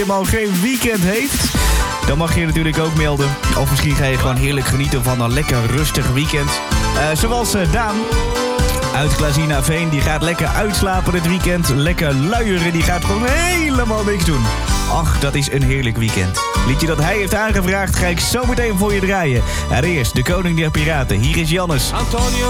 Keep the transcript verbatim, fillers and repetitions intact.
helemaal geen weekend heeft, dan mag je natuurlijk ook melden. Of misschien ga je gewoon heerlijk genieten van een lekker rustig weekend. Uh, zoals uh, Daan uit Glazina Veen, die gaat lekker uitslapen dit weekend. Lekker luieren, die gaat gewoon helemaal niks doen. Ach, dat is een heerlijk weekend. Liedje dat hij heeft aangevraagd ga ik zo meteen voor je draaien. En eerst de koning der piraten, hier is Jannes. Antonio